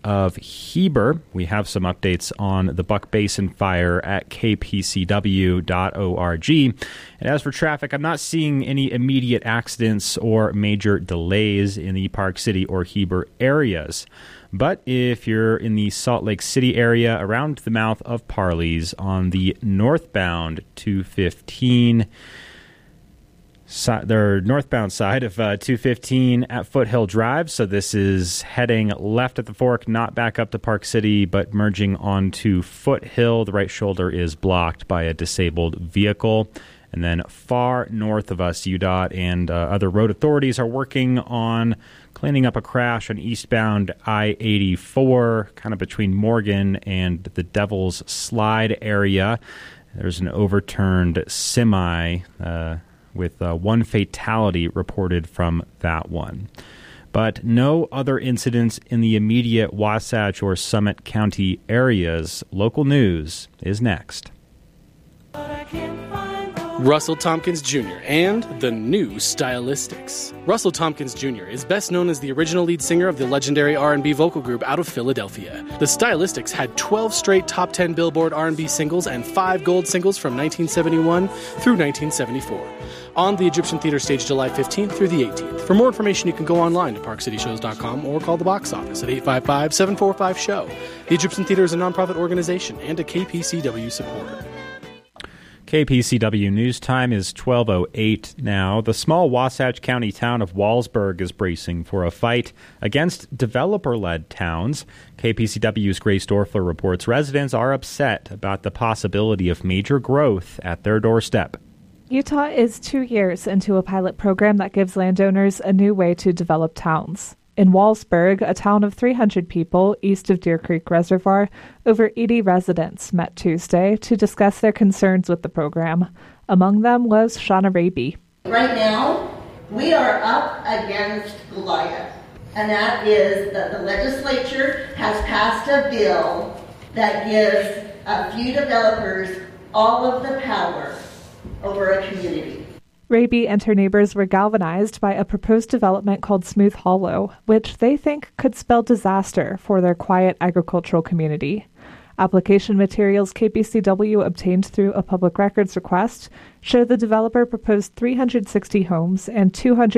of Heber. We have some updates on the Buck Basin fire at kpcw.org. And as for traffic, I'm not seeing any immediate accidents or major delays in the Park City or Heber areas. But if you're in the Salt Lake City area around the mouth of Parley's on the northbound 215, the northbound side of 215 at Foothill Drive. So this is heading left at the fork, not back up to Park City, but merging onto Foothill. The right shoulder is blocked by a disabled vehicle. And then far north of us, UDOT and other road authorities are working on cleaning up a crash on eastbound I-84, kind of between Morgan and the Devil's Slide area. There's an overturned semi with one fatality reported from that one. But no other incidents in the immediate Wasatch or Summit County areas. Local news is next. Russell Tompkins Jr. and the new Stylistics. Russell Tompkins Jr. is best known as the original lead singer of the legendary R&B vocal group out of Philadelphia. The Stylistics had 12 straight top 10 Billboard R&B singles and 5 gold singles from 1971 through 1974. On the Egyptian Theater stage July 15th through the 18th. For more information, you can go online to parkcityshows.com or call the box office at 855-745-SHOW. The Egyptian Theater is a nonprofit organization and a KPCW supporter. KPCW News Time is 12:08 now. The small Wasatch County town of Wallsburg is bracing for a fight against developer-led towns. KPCW's Grace Dorfler reports residents are upset about the possibility of major growth at their doorstep. Utah is 2 years into a pilot program that gives landowners a new way to develop towns. In Wallsburg, a town of 300 people east of Deer Creek Reservoir, over 80 residents met Tuesday to discuss their concerns with the program. Among them was Shauna Raby. Right now, we are up against Goliath, and that is that the legislature has passed a bill that gives a few developers all of the power over a community. Raby and her neighbors were galvanized by a proposed development called Smooth Hollow, which they think could spell disaster for their quiet agricultural community. Application materials KPCW obtained through a public records request show the developer proposed 360 homes and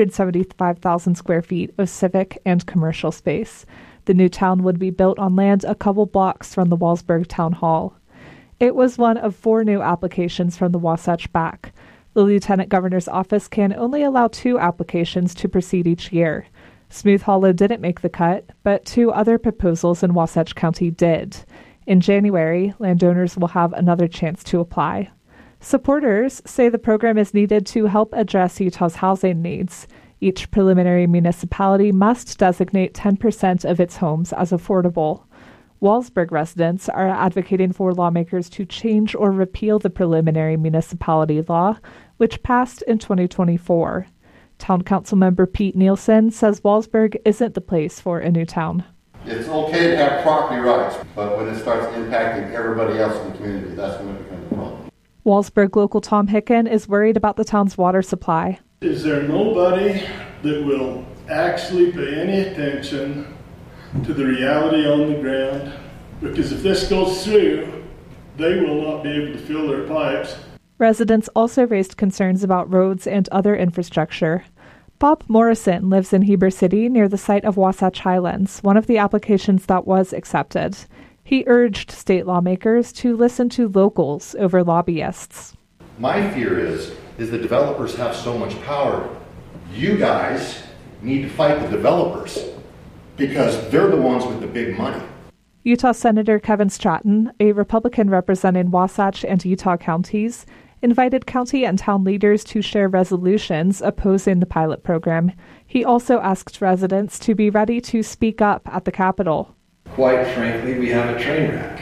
275,000 square feet of civic and commercial space. The new town would be built on land a couple blocks from the Wallsburg Town Hall. It was one of 4 new applications from the Wasatch Back. The Lieutenant Governor's office can only allow 2 applications to proceed each year. Smooth Hollow didn't make the cut, but 2 other proposals in Wasatch County did. In January, landowners will have another chance to apply. Supporters say the program is needed to help address Utah's housing needs. Each preliminary municipality must designate 10% of its homes as affordable. Wallsburg residents are advocating for lawmakers to change or repeal the preliminary municipality law, which passed in 2024. Town Council member Pete Nielsen says Wallsburg isn't the place for a new town. It's okay to have property rights, but when it starts impacting everybody else in the community, that's when it becomes a problem. Wallsburg local Tom Hicken is worried about the town's water supply. Is there nobody that will actually pay any attention to the reality on the ground? Because if this goes through, they will not be able to fill their pipes. Residents also raised concerns about roads and other infrastructure. Bob Morrison lives in Heber City near the site of Wasatch Highlands, one of the applications that was accepted. He urged state lawmakers to listen to locals over lobbyists. My fear is the developers have so much power. You guys need to fight the developers because they're the ones with the big money. Utah Senator Kevin Stratton, a Republican representing Wasatch and Utah counties, invited county and town leaders to share resolutions opposing the pilot program. He also asked residents to be ready to speak up at the Capitol. Quite frankly, we have a train wreck,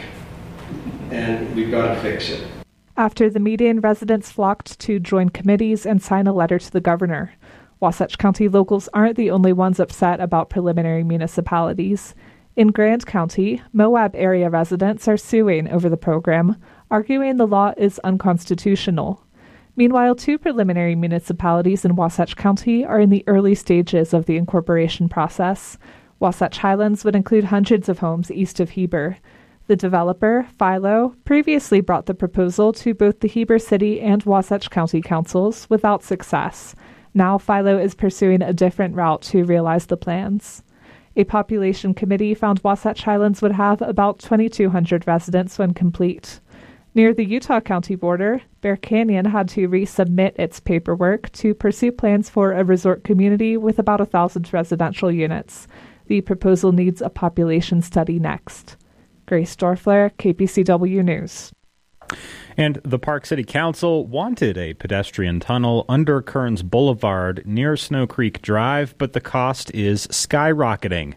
and we've got to fix it. After the meeting, residents flocked to join committees and sign a letter to the governor. Wasatch County locals aren't the only ones upset about preliminary municipalities. In Grand County, Moab area residents are suing over the program, arguing the law is unconstitutional. Meanwhile, 2 preliminary municipalities in Wasatch County are in the early stages of the incorporation process. Wasatch Highlands would include hundreds of homes east of Heber. The developer, Philo, previously brought the proposal to both the Heber City and Wasatch County councils without success. Now Philo is pursuing a different route to realize the plans. A population committee found Wasatch Highlands would have about 2,200 residents when complete. Near the Utah County border, Bear Canyon had to resubmit its paperwork to pursue plans for a resort community with about 1,000 residential units. The proposal needs a population study next. Grace Dorfler, KPCW News. And the Park City Council wanted a pedestrian tunnel under Kearns Boulevard near Snow Creek Drive, but the cost is skyrocketing.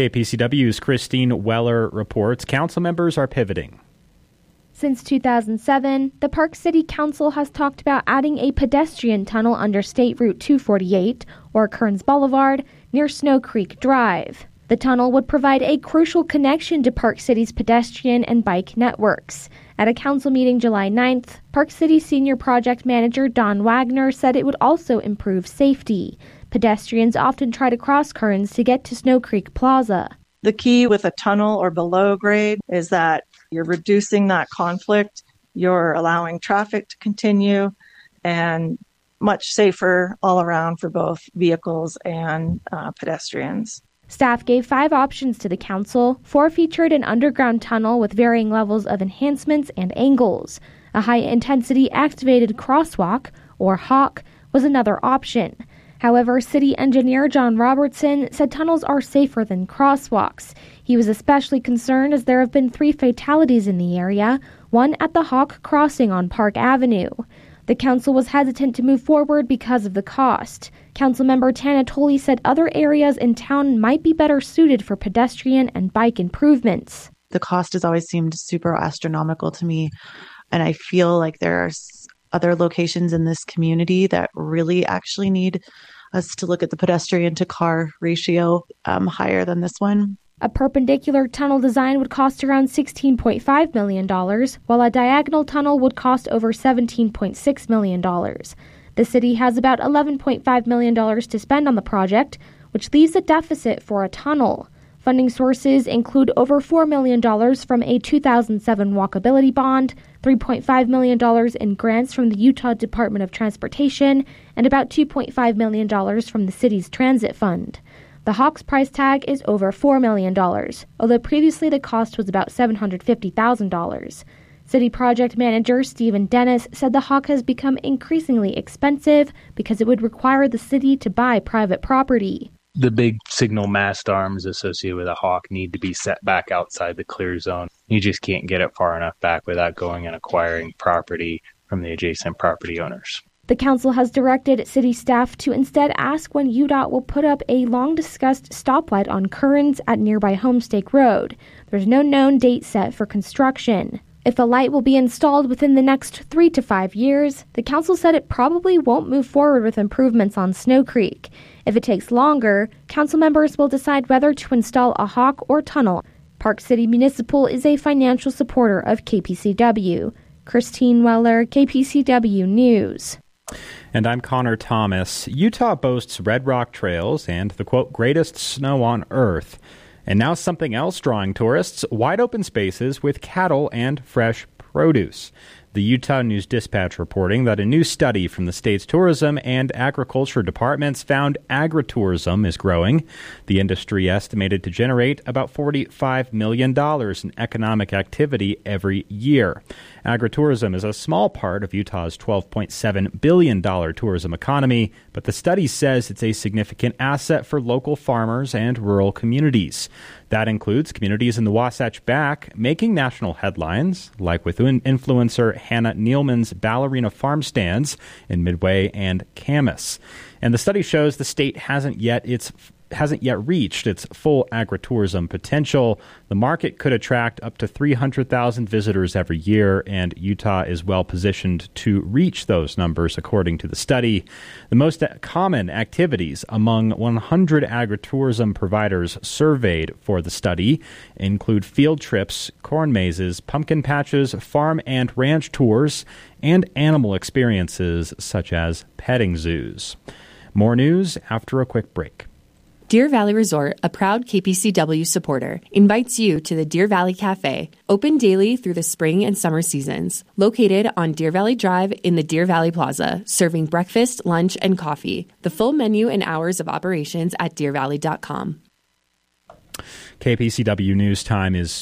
KPCW's Christine Weller reports council members are pivoting. Since 2007, the Park City Council has talked about adding a pedestrian tunnel under State Route 248, or Kearns Boulevard, near Snow Creek Drive. The tunnel would provide a crucial connection to Park City's pedestrian and bike networks. At a council meeting July 9th, Park City Senior Project Manager Don Wagner said it would also improve safety. Pedestrians often try to cross Kearns to get to Snow Creek Plaza. The key with a tunnel or below grade is that you're reducing that conflict, you're allowing traffic to continue, and much safer all around for both vehicles and pedestrians. Staff gave 5 options to the council. 4 featured an underground tunnel with varying levels of enhancements and angles. A high-intensity activated crosswalk, or HAWK, was another option. However, city engineer John Robertson said tunnels are safer than crosswalks. He was especially concerned as there have been 3 fatalities in the area, one at the HAWK crossing on Park Avenue. The council was hesitant to move forward because of the cost. Councilmember Tana Tolley said other areas in town might be better suited for pedestrian and bike improvements. The cost has always seemed super astronomical to me, and I feel like there are other locations in this community that really actually need us to look at the pedestrian to car ratio higher than this one. A perpendicular tunnel design would cost around $16.5 million, while a diagonal tunnel would cost over $17.6 million. The city has about $11.5 million to spend on the project, which leaves a deficit for a tunnel. Funding sources include over $4 million from a 2007 walkability bond, $3.5 million in grants from the Utah Department of Transportation, and about $2.5 million from the city's transit fund. The HAWK's price tag is over $4 million, although previously the cost was about $750,000. City project manager Stephen Dennis said the HAWK has become increasingly expensive because it would require the city to buy private property. The big signal mast arms associated with a HAWK need to be set back outside the clear zone. You just can't get it far enough back without going and acquiring property from the adjacent property owners. The council has directed city staff to instead ask when UDOT will put up a long-discussed stoplight on Kearns at nearby Homestake Road. There's no known date set for construction. If the light will be installed within the next 3 to 5 years, the council said it probably won't move forward with improvements on Snow Creek. If it takes longer, council members will decide whether to install a HAWK or tunnel. Park City Municipal is a financial supporter of KPCW. Christine Weller, KPCW News. And I'm Connor Thomas. Utah boasts red rock trails and the, quote, greatest snow on Earth. And now something else drawing tourists, wide open spaces with cattle and fresh produce. The Utah News Dispatch reporting that a new study from the state's tourism and agriculture departments found agritourism is growing. The industry estimated to generate about $45 million in economic activity every year. Agritourism is a small part of Utah's $12.7 billion tourism economy, but the study says it's a significant asset for local farmers and rural communities. That includes communities in the Wasatch Back making national headlines, like with influencer Hannah Nealman's ballerina farm stands in Midway and Camas. And the study shows the state hasn't yet reached its full agritourism potential. The market could attract up to 300,000 visitors every year, and Utah is well positioned to reach those numbers, according to the study. The most common activities among 100 agritourism providers surveyed for the study include field trips, corn mazes, pumpkin patches, farm and ranch tours, and animal experiences such as petting zoos. More news after a quick break. Deer Valley Resort, a proud KPCW supporter, invites you to the Deer Valley Cafe, open daily through the spring and summer seasons. Located on Deer Valley Drive in the Deer Valley Plaza, serving breakfast, lunch, and coffee. The full menu and hours of operations at deervalley.com. KPCW News Time is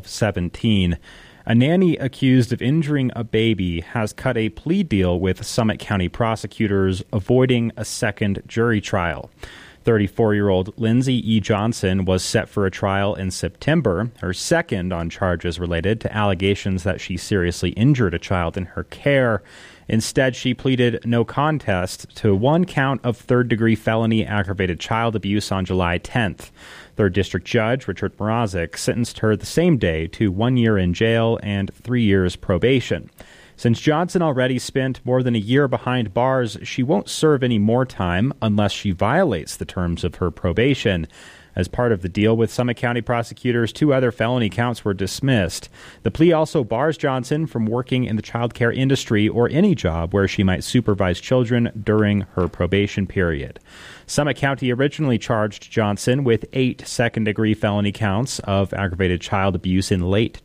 12:17. A nanny accused of injuring a baby has cut a plea deal with Summit County prosecutors, avoiding a second jury trial. 34-year-old Lindsay E. Johnson was set for a trial in September, her second on charges related to allegations that she seriously injured a child in her care. Instead, she pleaded no contest to one count of third-degree felony aggravated child abuse on July 10th. Third District Judge Richard Mrazek sentenced her the same day to 1 year in jail and 3 years probation. Since Johnson already spent more than a year behind bars, she won't serve any more time unless she violates the terms of her probation. As part of the deal with Summit County prosecutors, 2 other felony counts were dismissed. The plea also bars Johnson from working in the child care industry or any job where she might supervise children during her probation period. Summit County originally charged Johnson with 8 second-degree felony counts of aggravated child abuse in late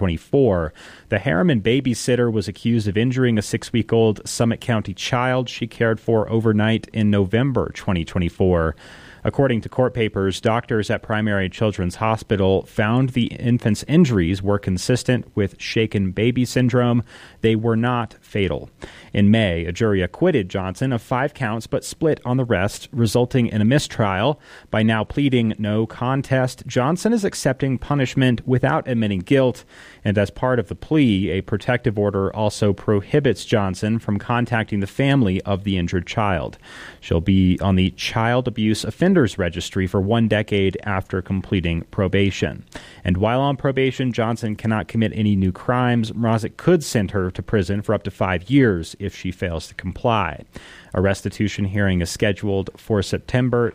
2024. The Harriman babysitter was accused of injuring a 6-week-old Summit County child she cared for overnight in November 2024. According to court papers, doctors at Primary Children's Hospital found the infant's injuries were consistent with shaken baby syndrome. They were not fatal. In May, a jury acquitted Johnson of 5 counts but split on the rest, resulting in a mistrial. By now pleading no contest, Johnson is accepting punishment without admitting guilt. And as part of the plea, a protective order also prohibits Johnson from contacting the family of the injured child. She'll be on the Child Abuse Offenders Registry for 1 decade after completing probation. And while on probation, Johnson cannot commit any new crimes. Mrazek could send her to prison for up to 5 years if she fails to comply. A restitution hearing is scheduled for September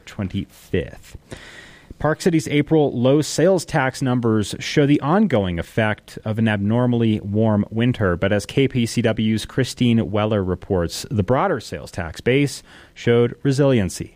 25th. Park City's April low sales tax numbers show the ongoing effect of an abnormally warm winter, but as KPCW's Christine Weller reports, the broader sales tax base showed resiliency.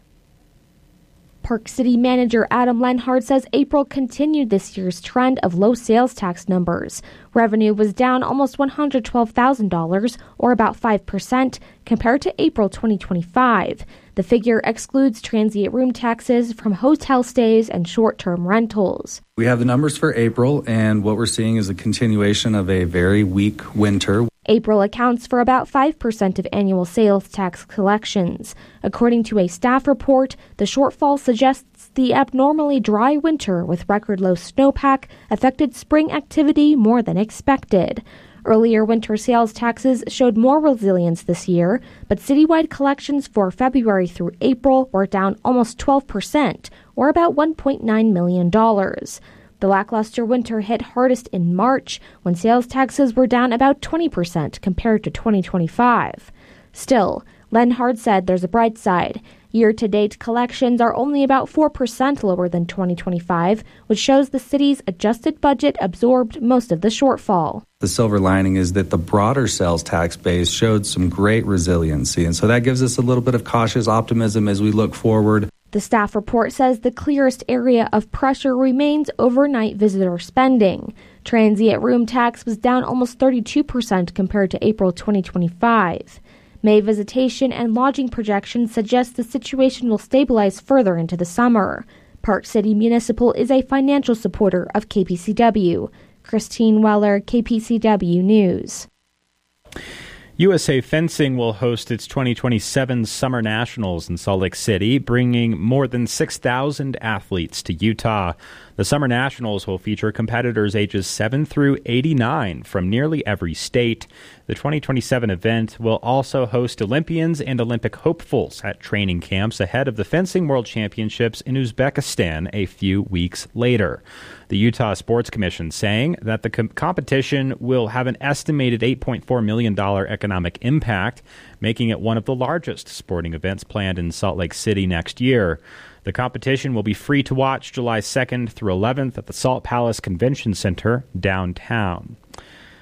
Park City manager Adam Lenhard says April continued this year's trend of low sales tax numbers. Revenue was down almost $112,000, or about 5%, compared to April 2025. The figure excludes transient room taxes from hotel stays and short-term rentals. We have the numbers for April, and what we're seeing is a continuation of a very weak winter. April accounts for about 5% of annual sales tax collections. According to a staff report, the shortfall suggests the abnormally dry winter with record low snowpack affected spring activity more than expected. Earlier winter sales taxes showed more resilience this year, but citywide collections for February through April were down almost 12%, or about $1.9 million. The lackluster winter hit hardest in March, when sales taxes were down about 20% compared to 2025. Still, Lenhard said there's a bright side. Year-to-date collections are only about 4% lower than 2025, which shows the city's adjusted budget absorbed most of the shortfall. The silver lining is that the broader sales tax base showed some great resiliency, and so that gives us a little bit of cautious optimism as we look forward. The staff report says the clearest area of pressure remains overnight visitor spending. Transient room tax was down almost 32% compared to April 2025. May visitation and lodging projections suggest the situation will stabilize further into the summer. Park City Municipal is a financial supporter of KPCW. Christine Weller, KPCW News. USA Fencing will host its 2027 Summer Nationals in Salt Lake City, bringing more than 6,000 athletes to Utah. The Summer Nationals will feature competitors ages 7 through 89 from nearly every state. The 2027 event will also host Olympians and Olympic hopefuls at training camps ahead of the Fencing World Championships in Uzbekistan a few weeks later. The Utah Sports Commission saying that the competition will have an estimated $8.4 million economic impact, making it one of the largest sporting events planned in Salt Lake City next year. The competition will be free to watch July 2nd through 11th at the Salt Palace Convention Center downtown.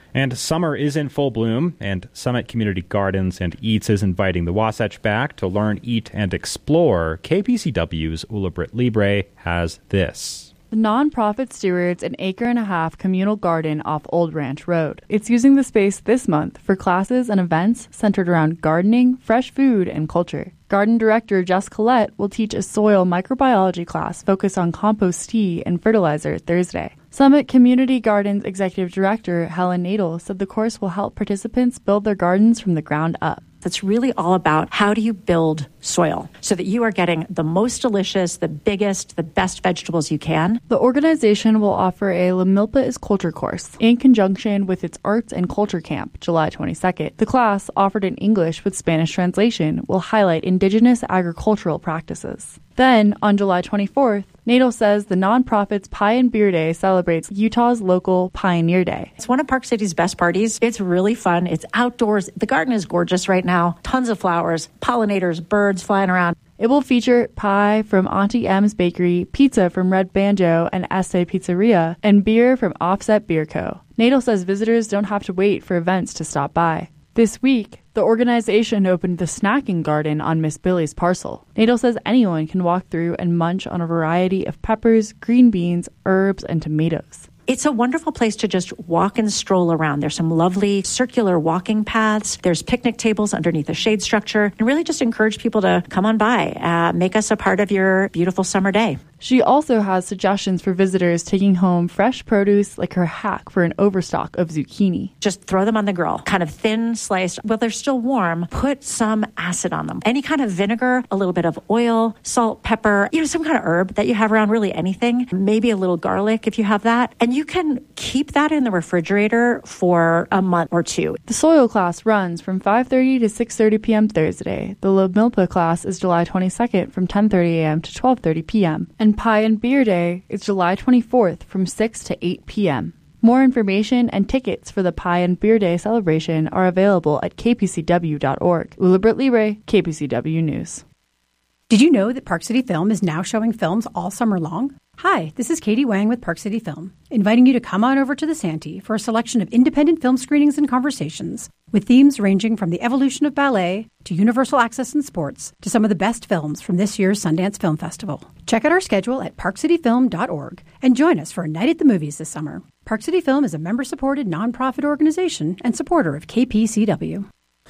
And summer is in full bloom, and Summit Community Gardens and Eats is inviting the Wasatch back to learn, eat, and explore. KPCW's Ula Britt Libre has this. The nonprofit stewards an 1.5 acre communal garden off Old Ranch Road. It's using the space this month for classes and events centered around gardening, fresh food, and culture. Garden director Jess Collette will teach a soil microbiology class focused on compost tea and fertilizer Thursday. Summit Community Gardens Executive Director Helen Nadel said the course will help participants build their gardens from the ground up. That's really all about how do you build soil so that you are getting the most delicious, the biggest, the best vegetables you can. The organization will offer a La Milpa is Culture course in conjunction with its Arts and Culture Camp, July 22nd. The class, offered in English with Spanish translation, will highlight indigenous agricultural practices. Then, on July 24th, Nadel says the nonprofit's Pie and Beer Day celebrates Utah's local Pioneer Day. It's one of Park City's best parties. It's really fun. It's outdoors. The garden is gorgeous right now. Tons of flowers, pollinators, birds flying around. It will feature pie from Auntie M's Bakery, pizza from Red Banjo and Este Pizzeria, and beer from Offset Beer Co. Nadel says visitors don't have to wait for events to stop by. This week, the organization opened the snacking garden on Miss Billy's parcel. Nadel says anyone can walk through and munch on a variety of peppers, green beans, herbs, and tomatoes. It's a wonderful place to just walk and stroll around. There's some lovely circular walking paths. There's picnic tables underneath a shade structure. And really just encourage people to come on by. Make us a part of your beautiful summer day. She also has suggestions for visitors taking home fresh produce, like her hack for an overstock of zucchini. Just throw them on the grill, kind of thin sliced. While they're still warm, put some acid on them. Any kind of vinegar, a little bit of oil, salt, pepper, some kind of herb that you have around, really anything. Maybe a little garlic if you have that. And you can keep that in the refrigerator for a month or two. The soil class runs from 5:30 to 6:30 p.m. Thursday. The La Milpa class is July 22nd from 10:30 a.m. to 12:30 p.m. And Pie and Beer Day is July 24th from 6 to 8 p.m. More information and tickets for the Pie and Beer Day celebration are available at kpcw.org. Ula Britt Libre, KPCW News. Did you know that Park City Film is now showing films all summer long? Hi, this is Katie Wang with Park City Film, inviting you to come on over to the Santee for a selection of independent film screenings and conversations with themes ranging from the evolution of ballet to universal access in sports to some of the best films from this year's Sundance Film Festival. Check out our schedule at parkcityfilm.org and join us for a night at the movies this summer. Park City Film is a member-supported nonprofit organization and supporter of KPCW.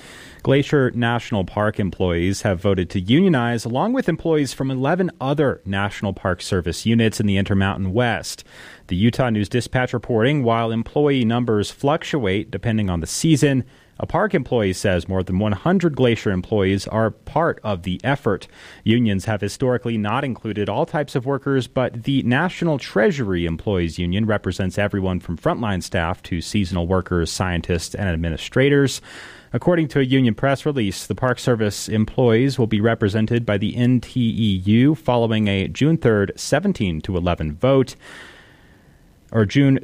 Glacier National Park employees have voted to unionize along with employees from 11 other National Park Service units in the Intermountain West. The Utah News-Dispatch reporting, while employee numbers fluctuate depending on the season, a park employee says more than 100 Glacier employees are part of the effort. Unions have historically not included all types of workers, but the National Treasury Employees Union represents everyone from frontline staff to seasonal workers, scientists, and administrators. According to a union press release, the Park Service employees will be represented by the NTEU following a June 3rd 17-11 vote, or June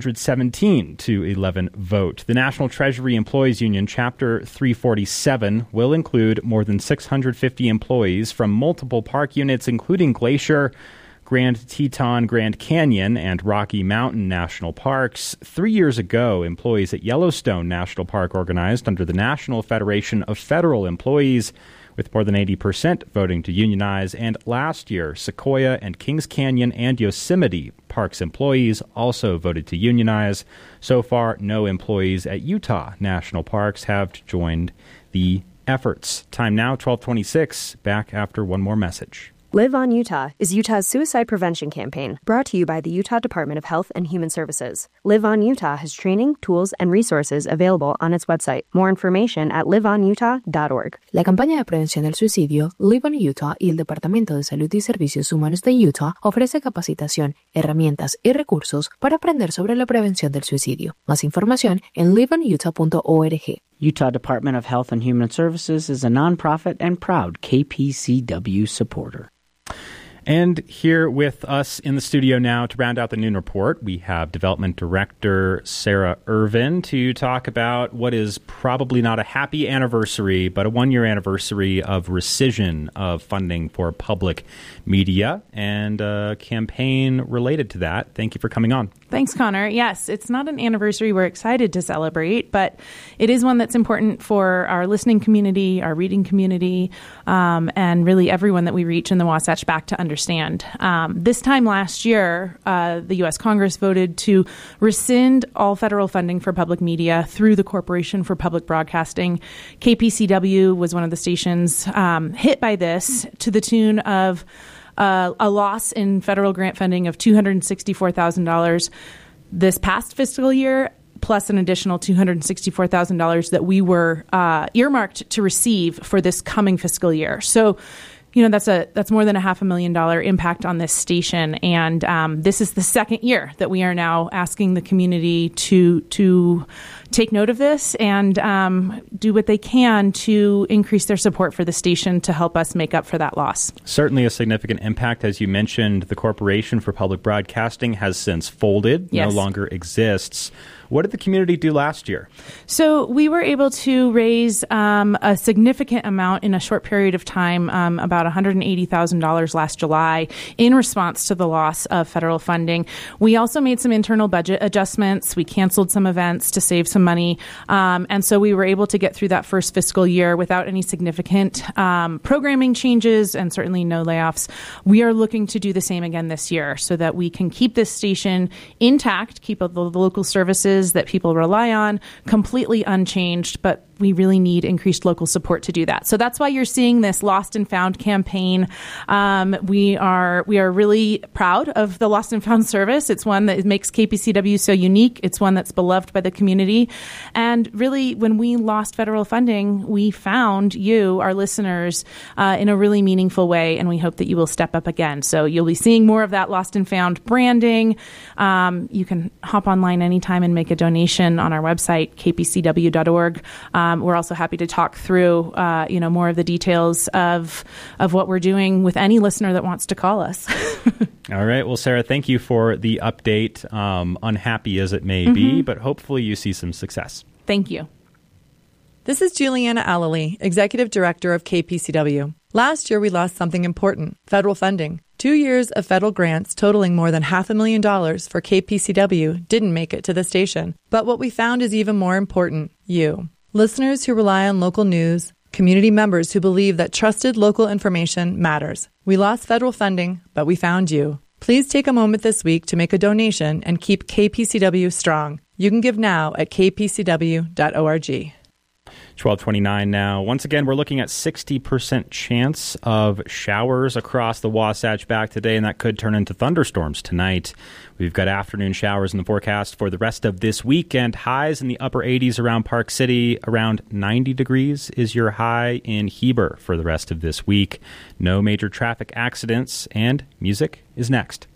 317-11 vote. The National Treasury Employees Union Chapter 347 will include more than 650 employees from multiple park units, including Glacier, Grand Teton, Grand Canyon, and Rocky Mountain National Parks. 3 years ago, employees at Yellowstone National Park organized under the National Federation of Federal Employees, with more than 80% voting to unionize. And last year, Sequoia and Kings Canyon and Yosemite Parks employees also voted to unionize. So far, no employees at Utah National Parks have joined the efforts. Time now, 12:26. Back after one more message. Live on Utah is Utah's suicide prevention campaign, brought to you by the Utah Department of Health and Human Services. Live on Utah has training, tools, and resources available on its website. More information at liveonutah.org. La campaña de prevención del suicidio Live on Utah y el Departamento de Salud y Servicios Humanos de Utah ofrece capacitación, herramientas y recursos para aprender sobre la prevención del suicidio. Más información en liveonutah.org. Utah Department of Health and Human Services is a nonprofit and proud KPCW supporter. And here with us in the studio now to round out the noon report, we have Development Director Sarah Irvin to talk about what is probably not a happy anniversary, but a one-year anniversary of rescission of funding for public media and a campaign related to that. Thank you for coming on. Thanks, Connor. Yes, it's not an anniversary we're excited to celebrate, but it is one that's important for our listening community, our reading community, and really everyone that we reach in the Wasatch Back to understand. This time last year, the U.S. Congress voted to rescind all federal funding for public media through the Corporation for Public Broadcasting. KPCW was one of the stations hit by this, to the tune of a loss in federal grant funding of $264,000 this past fiscal year, plus an additional $264,000 that we were earmarked to receive for this coming fiscal year. So, that's more than $500,000 impact on this station, and this is the second year that we are now asking the community to take note of this and do what they can to increase their support for the station to help us make up for that loss. Certainly a significant impact. As you mentioned, the Corporation for Public Broadcasting has since folded, yes. No longer exists. What did the community do last year? So we were able to raise a significant amount in a short period of time, about $180,000 last July, in response to the loss of federal funding. We also made some internal budget adjustments. We canceled some events to save some money. And so we were able to get through that first fiscal year without any significant programming changes and certainly no layoffs. We are looking to do the same again this year so that we can keep this station intact, keep the local services that people rely on completely unchanged, but we really need increased local support to do that. So that's why you're seeing this Lost and Found campaign. We are really proud of the Lost and Found service. It's one that makes KPCW so unique. It's one that's beloved by the community. And really, when we lost federal funding, we found you, our listeners, in a really meaningful way, and we hope that you will step up again. So you'll be seeing more of that Lost and Found branding. You can hop online anytime and make a donation on our website, kpcw.org. We're also happy to talk through, more of the details of what we're doing with any listener that wants to call us. All right. Well, Sarah, thank you for the update. Unhappy as it may be, but hopefully you see some success. Thank you. This is Juliana Allely, Executive Director of KPCW. Last year, we lost something important, federal funding. 2 years of federal grants totaling more than $500,000 for KPCW didn't make it to the station. But what we found is even more important, you. Listeners who rely on local news, community members who believe that trusted local information matters. We lost federal funding, but we found you. Please take a moment this week to make a donation and keep KPCW strong. You can give now at kpcw.org. 12:29 now. Once again, we're looking at 60% chance of showers across the Wasatch Back today, and that could turn into thunderstorms tonight. We've got afternoon showers in the forecast for the rest of this weekend. Highs in the upper 80s around Park City. Around 90 degrees is your high in Heber for the rest of this week. No major traffic accidents, and music is next.